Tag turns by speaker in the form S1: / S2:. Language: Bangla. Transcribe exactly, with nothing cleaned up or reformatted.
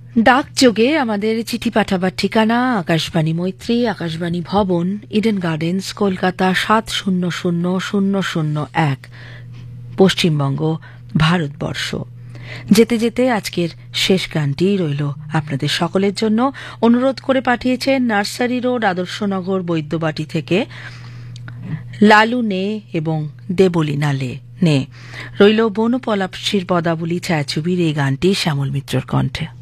S1: ডাকযোগে আমাদের চিঠি পাঠাবার ঠিকানা আকাশবাণী মৈত্রী, আকাশবাণী ভবন, ইডেন গার্ডেন্স, কলকাতা সাত শূন্য শূন্য শূন্য শূন্য এক, পশ্চিমবঙ্গ, ভারতবর্ষ। যেতে যেতে আজকের শেষ গানটি রইল আপনাদের সকলের জন্য। অনুরোধ করে পাঠিয়েছেন নার্সারি রোড, আদর্শনগর, বৈদ্যবাটি থেকে লালু নে এবং দেবলীনা লে নে। রইল বনপলাশির পদাবলী ছায়াছবির এই গানটি শ্যামল মিত্রর কণ্ঠে।